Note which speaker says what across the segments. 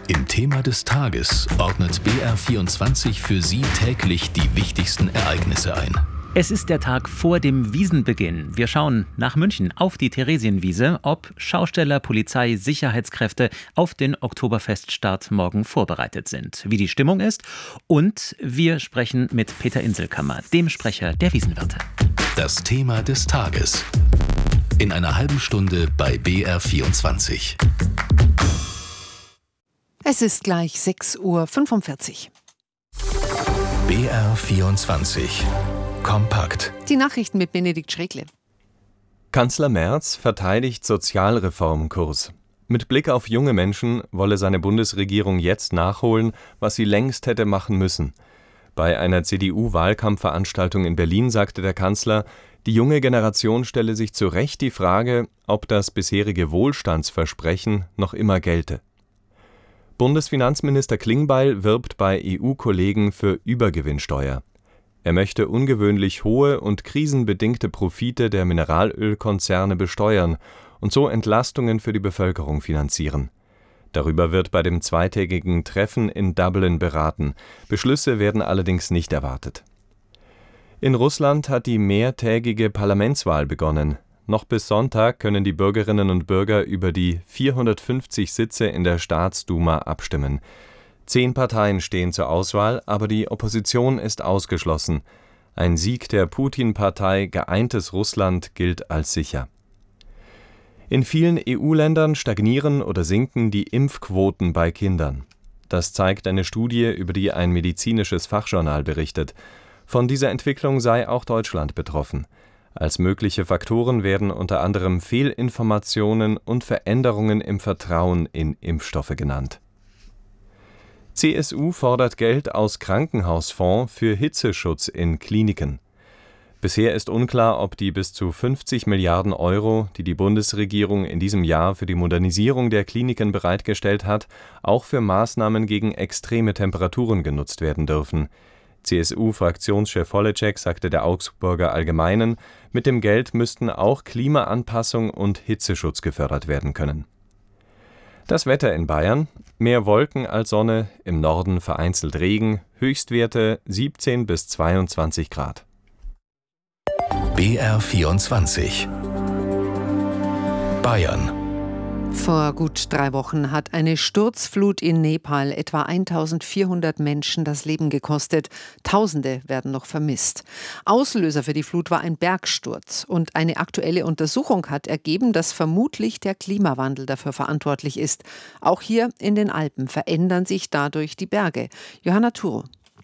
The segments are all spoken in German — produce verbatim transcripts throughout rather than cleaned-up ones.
Speaker 1: Im Thema des Tages ordnet B R vierundzwanzig für Sie täglich die wichtigsten Ereignisse ein.
Speaker 2: Es ist der Tag vor dem Wiesenbeginn. Wir schauen nach München auf die Theresienwiese, ob Schausteller, Polizei, Sicherheitskräfte auf den Oktoberfeststart morgen vorbereitet sind, wie die Stimmung ist. Und wir sprechen mit Peter Inselkammer, dem Sprecher der Wiesenwirte.
Speaker 1: Das Thema des Tages. In einer halben Stunde bei B R vierundzwanzig.
Speaker 3: Es ist gleich sechs Uhr fünfundvierzig.
Speaker 1: B R vierundzwanzig. Kompakt.
Speaker 3: Die Nachrichten mit Benedikt Schreckle.
Speaker 4: Kanzler Merz verteidigt Sozialreformkurs. Mit Blick auf junge Menschen wolle seine Bundesregierung jetzt nachholen, was sie längst hätte machen müssen. Bei einer C D U-Wahlkampfveranstaltung in Berlin sagte der Kanzler, die junge Generation stelle sich zu Recht die Frage, ob das bisherige Wohlstandsversprechen noch immer gelte. Bundesfinanzminister Klingbeil wirbt bei E U-Kollegen für Übergewinnsteuer. Er möchte ungewöhnlich hohe und krisenbedingte Profite der Mineralölkonzerne besteuern und so Entlastungen für die Bevölkerung finanzieren. Darüber wird bei dem zweitägigen Treffen in Dublin beraten. Beschlüsse werden allerdings nicht erwartet. In Russland hat die mehrtägige Parlamentswahl begonnen. Noch bis Sonntag können die Bürgerinnen und Bürger über die vierhundertfünfzig Sitze in der Staatsduma abstimmen. Zehn Parteien stehen zur Auswahl, aber die Opposition ist ausgeschlossen. Ein Sieg der Putin-Partei Geeintes Russland gilt als sicher. In vielen E U-Ländern stagnieren oder sinken die Impfquoten bei Kindern. Das zeigt eine Studie, über die ein medizinisches Fachjournal berichtet. Von dieser Entwicklung sei auch Deutschland betroffen. Als mögliche Faktoren werden unter anderem Fehlinformationen und Veränderungen im Vertrauen in Impfstoffe genannt. C S U fordert Geld aus Krankenhausfonds für Hitzeschutz in Kliniken. Bisher ist unklar, ob die bis zu fünfzig Milliarden Euro, die die Bundesregierung in diesem Jahr für die Modernisierung der Kliniken bereitgestellt hat, auch für Maßnahmen gegen extreme Temperaturen genutzt werden dürfen. C S U-Fraktionschef Holleczek sagte der Augsburger Allgemeinen, mit dem Geld müssten auch Klimaanpassung und Hitzeschutz gefördert werden können. Das Wetter in Bayern: mehr Wolken als Sonne, im Norden vereinzelt Regen, Höchstwerte siebzehn bis zweiundzwanzig Grad.
Speaker 1: B R vierundzwanzig. Bayern.
Speaker 3: Vor gut drei Wochen hat eine Sturzflut in Nepal etwa eintausendvierhundert Menschen das Leben gekostet. Tausende werden noch vermisst. Auslöser für die Flut war ein Bergsturz. Und eine aktuelle Untersuchung hat ergeben, dass vermutlich der Klimawandel dafür verantwortlich ist. Auch hier in den Alpen verändern sich dadurch die Berge. Johanna Thuro.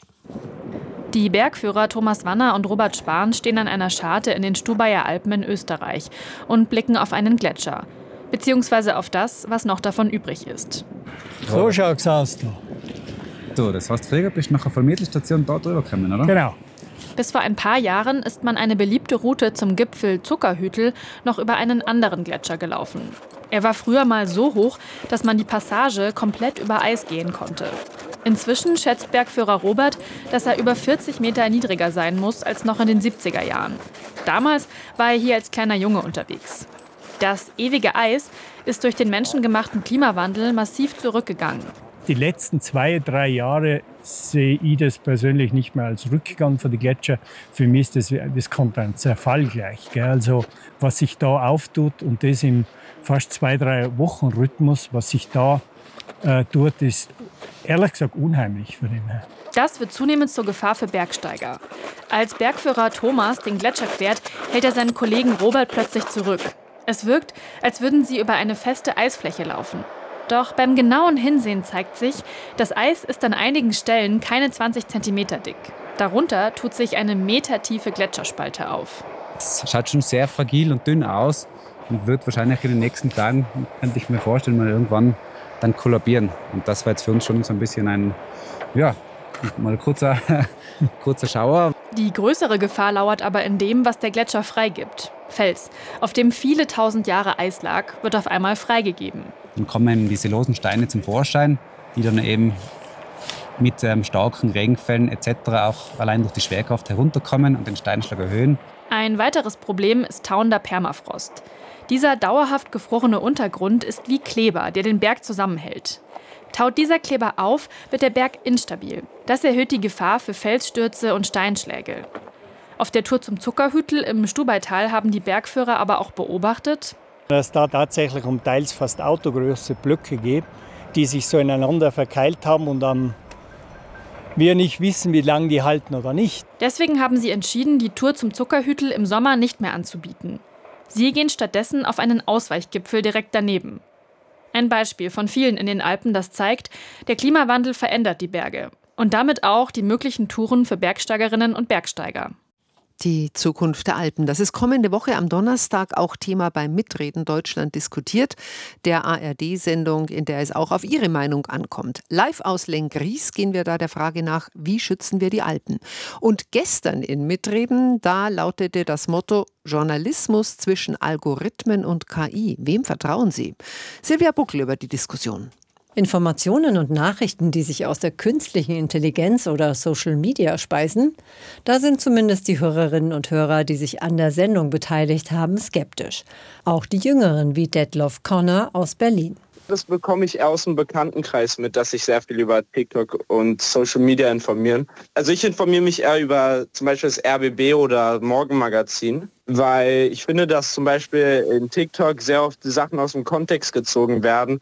Speaker 5: Die Bergführer Thomas Wanner und Robert Spahn stehen an einer Scharte in den Stubaier Alpen in Österreich und blicken auf einen Gletscher. Beziehungsweise auf das, was noch davon übrig ist.
Speaker 6: So schaut's aus. Da.
Speaker 7: So, das heißt, früher bist du nach der Mittelstation da drüber gekommen, oder?
Speaker 6: Genau.
Speaker 5: Bis vor ein paar Jahren ist man eine beliebte Route zum Gipfel Zuckerhütel noch über einen anderen Gletscher gelaufen. Er war früher mal so hoch, dass man die Passage komplett über Eis gehen konnte. Inzwischen schätzt Bergführer Robert, dass er über vierzig Meter niedriger sein muss als noch in den siebziger Jahren. Damals war er hier als kleiner Junge unterwegs. Das ewige Eis ist durch den menschengemachten Klimawandel massiv zurückgegangen.
Speaker 6: Die letzten zwei, drei Jahre sehe ich das persönlich nicht mehr als Rückgang von den Gletscher. Für mich ist das, das kommt ein Zerfall gleich. Gell? Also was sich da auftut und das im fast zwei, drei Wochen Rhythmus, was sich da äh, tut, ist ehrlich gesagt unheimlich für ihn.
Speaker 5: Das wird zunehmend zur Gefahr für Bergsteiger. Als Bergführer Thomas den Gletscher quert, hält er seinen Kollegen Robert plötzlich zurück. Es wirkt, als würden sie über eine feste Eisfläche laufen. Doch beim genauen Hinsehen zeigt sich, das Eis ist an einigen Stellen keine zwanzig Zentimeter dick. Darunter tut sich eine metertiefe Gletscherspalte auf.
Speaker 7: Es schaut schon sehr fragil und dünn aus und wird wahrscheinlich in den nächsten Tagen, könnte ich mir vorstellen, mal irgendwann dann kollabieren. Und das war jetzt für uns schon so ein bisschen ein, ja, mal ein kurzer, kurzer Schauer.
Speaker 5: Die größere Gefahr lauert aber in dem, was der Gletscher freigibt. Fels, auf dem viele tausend Jahre Eis lag, wird auf einmal freigegeben.
Speaker 7: Dann kommen diese losen Steine zum Vorschein, die dann eben mit ähm, starken Regenfällen et cetera auch allein durch die Schwerkraft herunterkommen und den Steinschlag erhöhen.
Speaker 5: Ein weiteres Problem ist tauender Permafrost. Dieser dauerhaft gefrorene Untergrund ist wie Kleber, der den Berg zusammenhält. Taut dieser Kleber auf, wird der Berg instabil. Das erhöht die Gefahr für Felsstürze und Steinschläge. Auf der Tour zum Zuckerhütl im Stubaital haben die Bergführer aber auch beobachtet,
Speaker 6: dass da tatsächlich um teils fast autogröße Blöcke geht, die sich so ineinander verkeilt haben und dann wir nicht wissen, wie lange die halten oder nicht.
Speaker 5: Deswegen haben sie entschieden, die Tour zum Zuckerhütl im Sommer nicht mehr anzubieten. Sie gehen stattdessen auf einen Ausweichgipfel direkt daneben. Ein Beispiel von vielen in den Alpen, das zeigt, der Klimawandel verändert die Berge und damit auch die möglichen Touren für Bergsteigerinnen und Bergsteiger.
Speaker 3: Die Zukunft der Alpen. Das ist kommende Woche am Donnerstag auch Thema beim Mitreden Deutschland diskutiert, der A R D-Sendung, in der es auch auf Ihre Meinung ankommt. Live aus Lenggries gehen wir da der Frage nach, wie schützen wir die Alpen? Und gestern in Mitreden, da lautete das Motto Journalismus zwischen Algorithmen und K I. Wem vertrauen Sie? Silvia Buckel über die Diskussion.
Speaker 8: Informationen und Nachrichten, die sich aus der künstlichen Intelligenz oder Social Media speisen, da sind zumindest die Hörerinnen und Hörer, die sich an der Sendung beteiligt haben, skeptisch. Auch die Jüngeren wie Detlef Connor aus Berlin.
Speaker 9: Das bekomme ich eher aus dem Bekanntenkreis mit, dass sich sehr viel über TikTok und Social Media informieren. Also ich informiere mich eher über zum Beispiel das R B B oder Morgenmagazin, weil ich finde, dass zum Beispiel in TikTok sehr oft die Sachen aus dem Kontext gezogen werden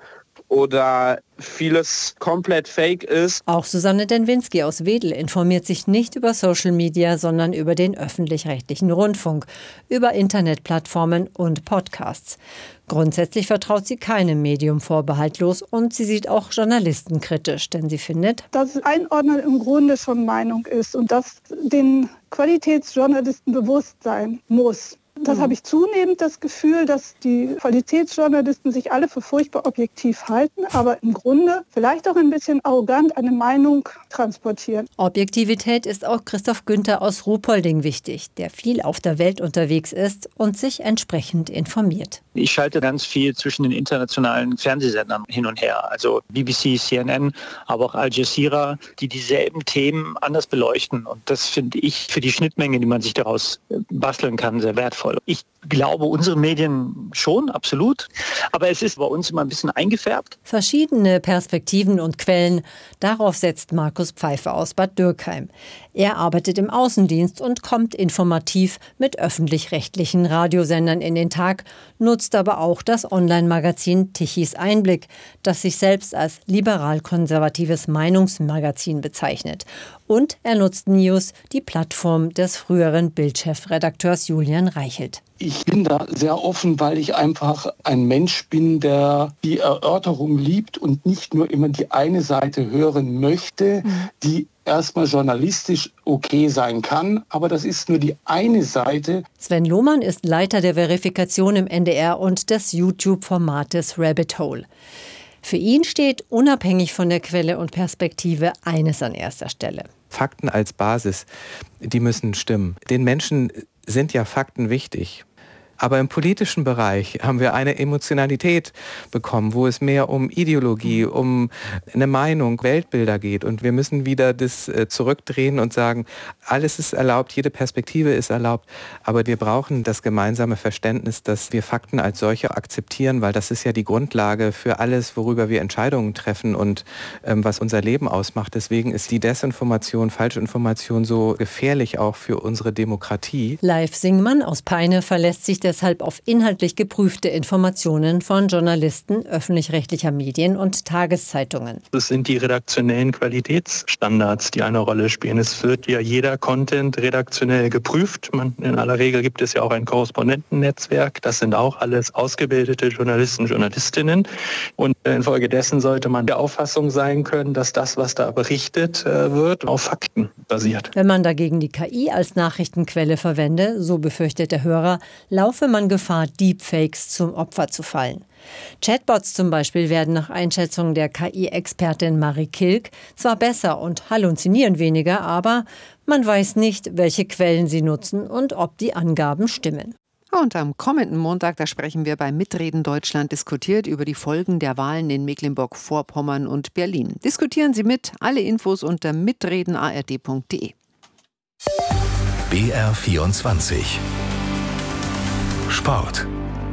Speaker 9: oder vieles komplett fake ist.
Speaker 8: Auch Susanne Denwinski aus Wedel informiert sich nicht über Social Media, sondern über den öffentlich-rechtlichen Rundfunk, über Internetplattformen und Podcasts. Grundsätzlich vertraut sie keinem Medium vorbehaltlos und sie sieht auch Journalisten kritisch, denn sie findet,
Speaker 10: dass Einordnen im Grunde schon Meinung ist und dass den Qualitätsjournalisten bewusst sein muss. Das habe ich zunehmend das Gefühl, dass die Qualitätsjournalisten sich alle für furchtbar objektiv halten, aber im Grunde vielleicht auch ein bisschen arrogant eine Meinung transportieren.
Speaker 8: Objektivität ist auch Christoph Günther aus Ruhpolding wichtig, der viel auf der Welt unterwegs ist und sich entsprechend informiert.
Speaker 11: Ich schalte ganz viel zwischen den internationalen Fernsehsendern hin und her, also B B C, C N N, aber auch Al Jazeera, die dieselben Themen anders beleuchten. Und das finde ich für die Schnittmenge, die man sich daraus basteln kann, sehr wertvoll. Ich glaube, unsere Medien schon, absolut. Aber es ist bei uns immer ein bisschen eingefärbt.
Speaker 8: Verschiedene Perspektiven und Quellen, darauf setzt Markus Pfeiffer aus Bad Dürkheim. Er arbeitet im Außendienst und kommt informativ mit öffentlich-rechtlichen Radiosendern in den Tag, nutzt aber auch das Online-Magazin Tichys Einblick, das sich selbst als liberal-konservatives Meinungsmagazin bezeichnet. Und er nutzt News, die Plattform des früheren Bild-Chefredakteurs Julian Reichelt.
Speaker 12: Ich bin da sehr offen, weil ich einfach ein Mensch bin, der die Erörterung liebt und nicht nur immer die eine Seite hören möchte, mhm. die erstmal journalistisch okay sein kann, aber das ist nur die eine Seite.
Speaker 8: Sven Lohmann ist Leiter der Verifikation im N D R und des YouTube-Formates Rabbit Hole. Für ihn steht unabhängig von der Quelle und Perspektive eines an erster Stelle.
Speaker 13: Fakten als Basis, die müssen stimmen. Den Menschen sind ja Fakten wichtig. Aber im politischen Bereich haben wir eine Emotionalität bekommen, wo es mehr um Ideologie, um eine Meinung, Weltbilder geht. Und wir müssen wieder das zurückdrehen und sagen, alles ist erlaubt, jede Perspektive ist erlaubt. Aber wir brauchen das gemeinsame Verständnis, dass wir Fakten als solche akzeptieren, weil das ist ja die Grundlage für alles, worüber wir Entscheidungen treffen und ähm, was unser Leben ausmacht. Deswegen ist die Desinformation, Falschinformation so gefährlich auch für unsere Demokratie.
Speaker 8: Leif Singmann aus Peine verlässt sich deshalb auf inhaltlich geprüfte Informationen von Journalisten öffentlich-rechtlicher Medien und Tageszeitungen.
Speaker 14: Das sind die redaktionellen Qualitätsstandards, die eine Rolle spielen. Es wird ja jeder Content redaktionell geprüft. Man, in aller Regel gibt es ja auch ein Korrespondentennetzwerk. Das sind auch alles ausgebildete Journalisten, Journalistinnen. Und infolgedessen sollte man der Auffassung sein können, dass das, was da berichtet wird, auf Fakten basiert.
Speaker 8: Wenn man dagegen die K I als Nachrichtenquelle verwende, so befürchtet der Hörer, laufe man Gefahr, Deepfakes zum Opfer zu fallen. Chatbots zum Beispiel werden nach Einschätzung der K I-Expertin Marie Kilk zwar besser und halluzinieren weniger, aber man weiß nicht, welche Quellen sie nutzen und ob die Angaben stimmen.
Speaker 3: Und am kommenden Montag, da sprechen wir bei Mitreden Deutschland diskutiert über die Folgen der Wahlen in Mecklenburg-Vorpommern und Berlin. Diskutieren Sie mit, alle Infos unter mitreden punkt a r d punkt d e.
Speaker 1: B R vierundzwanzig Sport.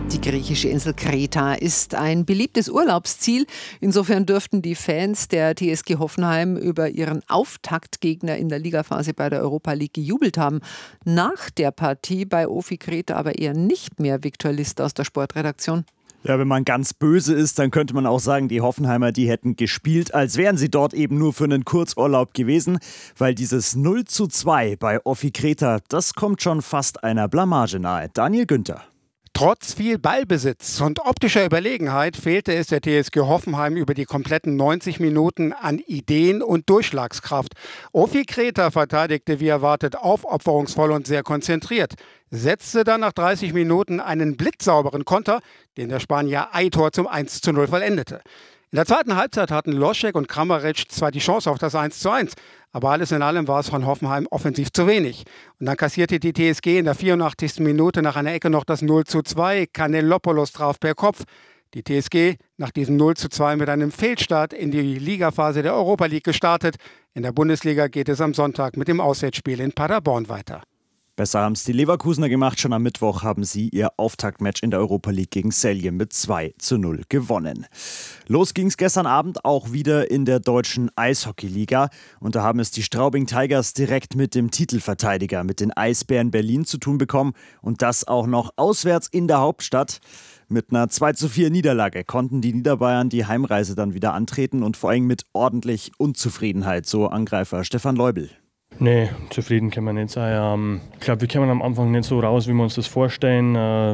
Speaker 3: Die griechische Insel Kreta ist ein beliebtes Urlaubsziel. Insofern dürften die Fans der T S G Hoffenheim über ihren Auftaktgegner in der Ligaphase bei der Europa League gejubelt haben. Nach der Partie bei O F I Kreta aber eher nicht mehr. Viktor List aus der Sportredaktion.
Speaker 15: Ja, wenn man ganz böse ist, dann könnte man auch sagen, die Hoffenheimer, die hätten gespielt, als wären sie dort eben nur für einen Kurzurlaub gewesen, weil dieses null zu zwei bei O F I Kreta, das kommt schon fast einer Blamage nahe. Daniel Günther.
Speaker 16: Trotz viel Ballbesitz und optischer Überlegenheit fehlte es der T S G Hoffenheim über die kompletten neunzig Minuten an Ideen und Durchschlagskraft. O F I Kreta verteidigte wie erwartet aufopferungsvoll und sehr konzentriert, setzte dann nach dreißig Minuten einen blitzsauberen Konter, den der Spanier Aitor zum eins zu null vollendete. In der zweiten Halbzeit hatten Loschek und Kramaric zwar die Chance auf das eins zu eins, aber alles in allem war es von Hoffenheim offensiv zu wenig. Und dann kassierte die T S G in der vierundachtzigsten Minute nach einer Ecke noch das null zu zwei. Kanellopoulos traf per Kopf. Die T S G nach diesem null zu zwei mit einem Fehlstart in die Ligaphase der Europa League gestartet. In der Bundesliga geht es am Sonntag mit dem Auswärtsspiel in Paderborn weiter.
Speaker 15: Besser haben es die Leverkusener gemacht. Schon am Mittwoch haben sie ihr Auftaktmatch in der Europa League gegen Celje mit zwei zu null gewonnen. Los ging es gestern Abend auch wieder in der deutschen Eishockeyliga. Und da haben es die Straubing Tigers direkt mit dem Titelverteidiger, mit den Eisbären Berlin zu tun bekommen. Und das auch noch auswärts in der Hauptstadt. Mit einer zwei zu vier Niederlage konnten die Niederbayern die Heimreise dann wieder antreten und vor allem mit ordentlich Unzufriedenheit, so Angreifer Stefan Leubel.
Speaker 17: Nee, zufrieden kann man nicht sein. Ich glaube, wir kommen am Anfang nicht so raus, wie wir uns das vorstellen.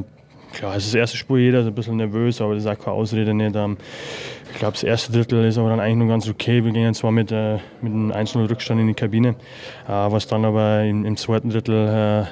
Speaker 17: Klar, es ist das erste Spiel, jeder ist ein bisschen nervös, aber das ist auch keine Ausrede nicht. Ich glaube, das erste Drittel ist aber dann eigentlich noch ganz okay. Wir gingen zwar mit, mit einem eins zu null Rückstand in die Kabine, was dann aber im, im zweiten Drittel,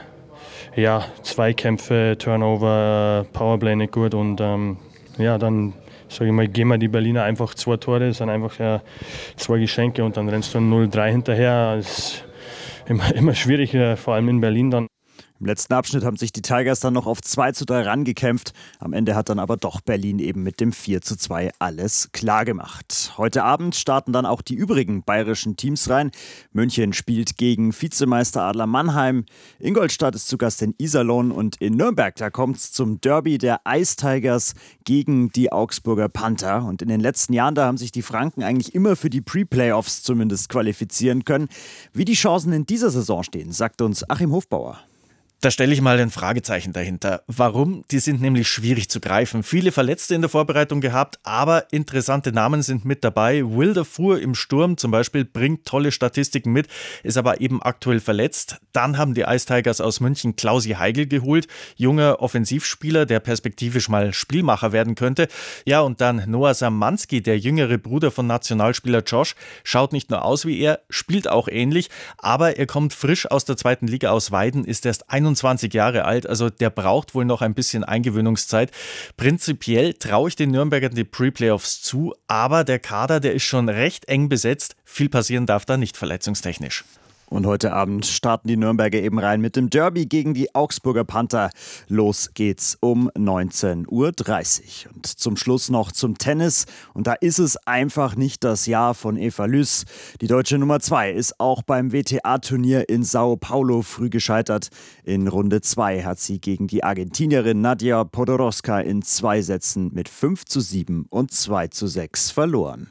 Speaker 17: ja, Zweikämpfe, Turnover, Powerplay nicht gut und ja, dann sage ich mal, geben wir die Berliner einfach zwei Tore, das sind einfach ja, zwei Geschenke und dann rennst du null drei hinterher. Das ist immer, immer schwierig, vor allem in Berlin dann.
Speaker 15: Im letzten Abschnitt haben sich die Tigers dann noch auf zwei zu drei rangekämpft. Am Ende hat dann aber doch Berlin eben mit dem vier zu zwei alles klargemacht. Heute Abend starten dann auch die übrigen bayerischen Teams rein. München spielt gegen Vizemeister Adler Mannheim. Ingolstadt ist zu Gast in Iserlohn und in Nürnberg, da kommt es zum Derby der Ice Tigers gegen die Augsburger Panther. Und in den letzten Jahren, da haben sich die Franken eigentlich immer für die Pre-Playoffs zumindest qualifizieren können. Wie die Chancen in dieser Saison stehen, sagt uns Achim Hofbauer.
Speaker 18: Da stelle ich mal ein Fragezeichen dahinter. Warum? Die sind nämlich schwierig zu greifen. Viele Verletzte in der Vorbereitung gehabt, aber interessante Namen sind mit dabei. Will Dafour im Sturm zum Beispiel bringt tolle Statistiken mit, ist aber eben aktuell verletzt. Dann haben die Ice Tigers aus München Klausi Heigl geholt, junger Offensivspieler, der perspektivisch mal Spielmacher werden könnte. Ja, und dann Noah Szymanski, der jüngere Bruder von Nationalspieler Josh, schaut nicht nur aus wie er, spielt auch ähnlich, aber er kommt frisch aus der zweiten Liga aus Weiden, ist erst einundzwanzig Jahre alt, also der braucht wohl noch ein bisschen Eingewöhnungszeit. Prinzipiell traue ich den Nürnbergern die Pre-Playoffs zu, aber der Kader, der ist schon recht eng besetzt. Viel passieren darf da nicht verletzungstechnisch.
Speaker 15: Und heute Abend starten die Nürnberger eben rein mit dem Derby gegen die Augsburger Panther. Los geht's um neunzehn Uhr dreißig. Und zum Schluss noch zum Tennis. Und da ist es einfach nicht das Jahr von Eva Lüß. Die deutsche Nummer zwei ist auch beim W T A-Turnier in Sao Paulo früh gescheitert. In Runde zwei hat sie gegen die Argentinierin Nadia Podoroska in zwei Sätzen mit fünf zu sieben und zwei zu sechs verloren.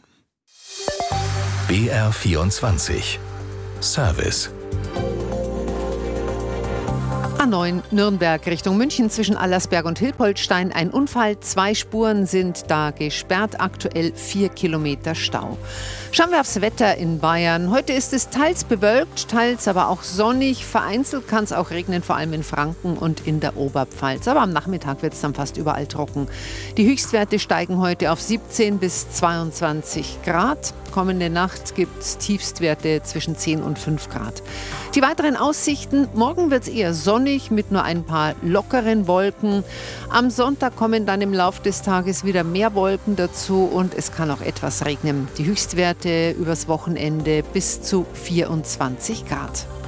Speaker 1: B R vierundzwanzig Service.
Speaker 3: A neun Nürnberg Richtung München zwischen Allersberg und Hilpoltstein. Ein Unfall, zwei Spuren sind da gesperrt, aktuell vier Kilometer Stau. Schauen wir aufs Wetter in Bayern. Heute ist es teils bewölkt, teils aber auch sonnig. Vereinzelt kann es auch regnen, vor allem in Franken und in der Oberpfalz. Aber am Nachmittag wird es dann fast überall trocken. Die Höchstwerte steigen heute auf siebzehn bis zweiundzwanzig Grad. Kommende Nacht gibt es Tiefstwerte zwischen zehn und fünf Grad. Die weiteren Aussichten: Morgen wird es eher sonnig mit nur ein paar lockeren Wolken. Am Sonntag kommen dann im Laufe des Tages wieder mehr Wolken dazu und es kann auch etwas regnen. Die Höchstwerte übers Wochenende bis zu vierundzwanzig Grad.